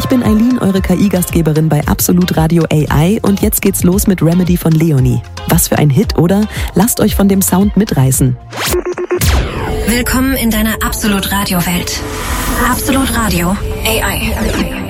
Ich bin Eileen, eure KI-Gastgeberin bei Absolut Radio AI und jetzt geht's los mit Remedy von Leonie. Was für ein Hit, oder? Lasst euch von dem Sound mitreißen. Willkommen in deiner Absolut Radio Welt. Absolut Radio AI.